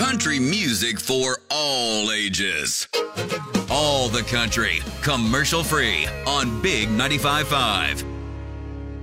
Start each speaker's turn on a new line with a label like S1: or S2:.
S1: Country music for all ages. All the country, commercial free on Big 95.5.